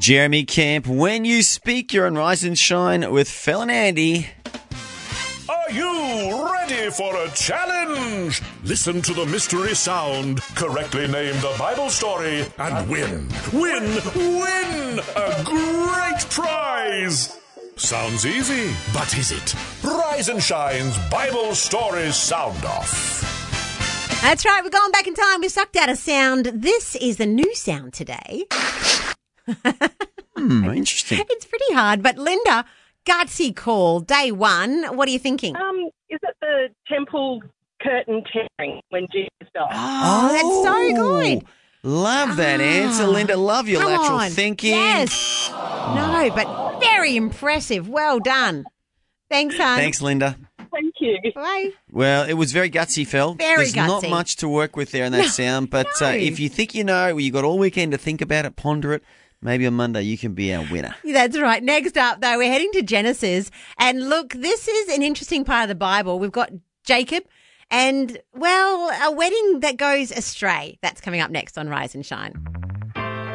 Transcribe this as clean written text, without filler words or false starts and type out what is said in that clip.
Jeremy Camp, when you speak, you're on Rise and Shine with Phil and Andy. Are you ready for a challenge? Listen to the mystery sound, correctly name the Bible story, and win a great prize. Sounds easy, but is it? Rise and Shine's Bible Stories Sound Off. That's right. We're going back in time. We sucked out a sound. This is a new sound today. Interesting. It's pretty hard, but Linda, gutsy call, day one. What are you thinking? Is it the temple curtain tearing when Jesus died? Oh, that's so good. Love that answer, Linda. Love your Come lateral on. thinking. Yes. No, but very impressive. Well done. Thanks, hon. Thanks, Linda. Thank you. Bye. Well, it was very gutsy, Phil. Very There's not gutsy. much to work with there in that sound, but no. if you think you know, you've got all weekend to think about it, ponder it. Maybe on Monday you can be our winner. That's right. Next up, though, we're heading to Genesis. And look, this is an interesting part of the Bible. We've got Jacob and, well, a wedding that goes astray. That's coming up next on Rise and Shine.